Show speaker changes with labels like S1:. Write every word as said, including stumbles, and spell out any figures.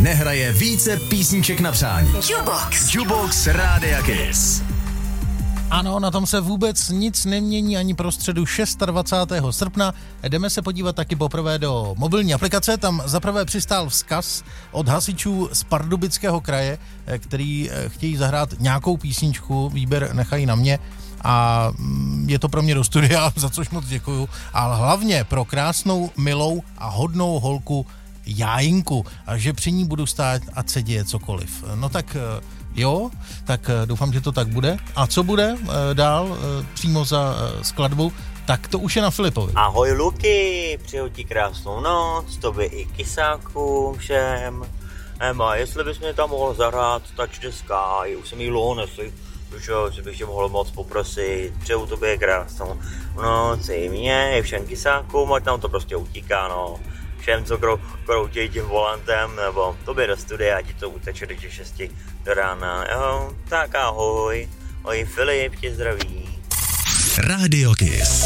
S1: nehraje více písniček na přání.
S2: Jukebox.
S1: Jukebox Rádia Kiss.
S3: Ano, na tom se vůbec nic nemění ani pro středu dvacátého šestého srpna. Jdeme se podívat taky poprvé do mobilní aplikace. Tam zaprvé přistál vzkaz od hasičů z Pardubického kraje, který chtějí zahrát nějakou písničku, výběr nechají na mě. A je to pro mě do studia, za což moc děkuju. A hlavně pro krásnou, milou a hodnou holku Jájinku. A že při ní budu stát, ať se děje cokoliv. No tak jo, tak doufám, že to tak bude. A co bude dál přímo za skladbu, tak to už je na Filipovi.
S4: Ahoj Luky, přeju ti krásnou noc, tobě i kysákům všem. Ema, jestli bys mě tam mohl zahrát Touch the Sky, už jsem jí dlouho nesli, že bych tě mohl moc poprosit, přeju tobě krásnou noc i mě, i všem kysákům, ať nám to prostě utíká, no. Všem, co krou, kroutějí tím volantem, nebo tobě do studia, ať ti to uteče do těch šesti do rána, jo, tak ahoj, oj Filip tě zdraví.
S1: Rádio Kiss.